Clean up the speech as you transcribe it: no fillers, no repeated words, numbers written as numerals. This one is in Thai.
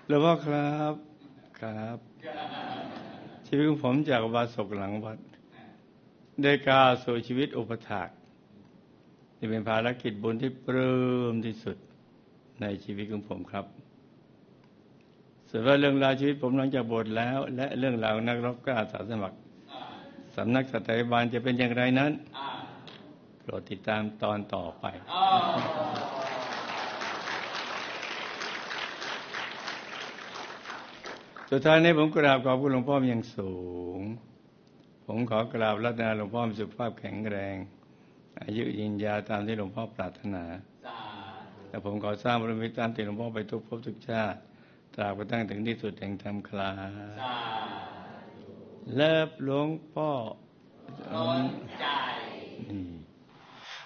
หลวงพ่อครับครับชีวิตของผมจากอุบาสกหลังวัดได้ก้าวสู่ชีวิตอุปถากนี่เป็นภารกิจบุญที่ปลื้มที่สุดในชีวิตของผมครับส่วนว่าเรื่องราวชีวิตผมหลังจากบวชแล้วและเรื่องราวนักรบกล้าอาสาสมัครสำนักสัตยาบาลจะเป็นอย่างไรนั้นโปรดติดตามตอนต่อไปสุดท้ายนี้ผมกราบขอบคุณหลวงพ่ออย่างสูงผมขอกราบรัตนาหลวงพ่อมีสุขภาพแข็งแรงอายุยืนยาวตามที่หลวงพ่อปรารถนาแต่ผมขอสร้างบารมีตามที่หลวงพ่อไปทุกภพทุกชาติตราบกระทั่งถึงที่สุดแห่งธรรมคลาเลิฟหลวงพ่อล้นใจ